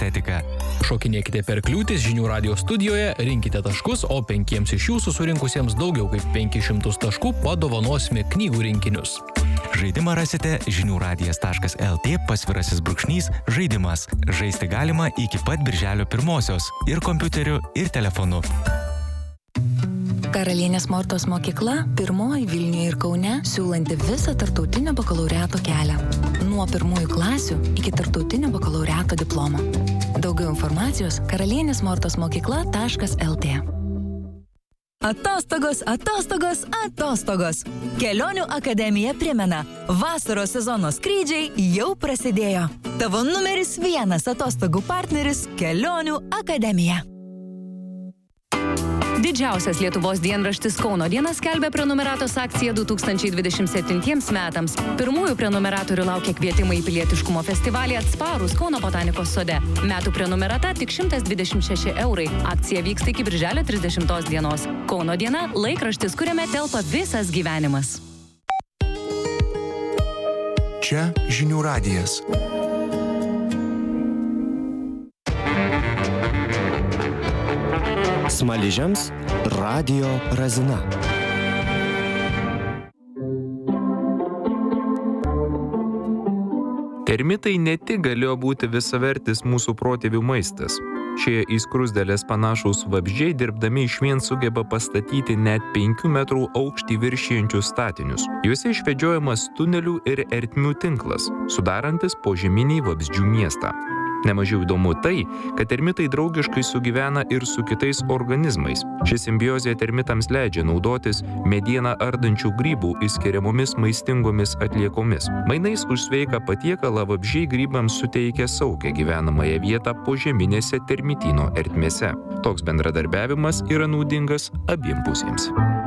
estetika. Šokinėkite per kliūtis Žinių radijo studijoje, rinkite taškus, o 5 iš jūsų surinkusiems daugiau kaip 500 taškų padovanosime knygų rinkinius. Žaidimą rasite žiniųradijas.lt/žaidimas. Žaisti galima iki pat birželio 1 ir kompiuteriu, ir telefonu. Karalienės Mortos mokykla pirmoji Vilniuje ir Kaune siūlanti visą tarptautinio bakalaureato kelią. Nuo pirmųjų klasių iki tarptautinio bakalaureato diplomo. Daugiau informacijos karalienėsmortosmokykla.lt. Atostogos, atostogos, atostogos. Kelionių akademija primena, vasaros sezono skrydžiai jau prasidėjo. Tavo numeris 1 atostogų partneris – Kelionių akademija. Didžiausias Lietuvos dienraštis Kauno diena skelbia prenumeratos akciją 2027 metams. Pirmųjų prenumeratorių laukia kvietimai į pilietiškumo festivalį Atsparūs Kauno botanikos sode. Metų prenumerata tik 126 €. Akcija vyksta iki birželio 30 dienos. Kauno diena – laikraštis, kuriame telpa visas gyvenimas. Čia Žinių radijas. Smaližiams radijo razina. Termitai ne tik galėjo būti visavertis mūsų protėvių maistas. Šie į skruzdėles panašūs vabzdžiai dirbdami išvien sugeba pastatyti net 5 metrų aukštį viršijančius statinius. Juose išvedžiojamas tunelių ir ertmių tinklas, sudarantis požeminį vabzdžių miestą. Nemažiau įdomu tai, kad termitai draugiškai sugyvena ir su kitais organizmais. Ši simbiozė termitams leidžia naudotis medieną ardančių grybų išskiriamomis maistingomis atliekomis. Mainais už sveiką patiekalą vabzdžiai grybams suteikia saugią gyvenamąją vietą požeminėse termityno ertmėse. Toks bendradarbiavimas yra naudingas abiem pusėms.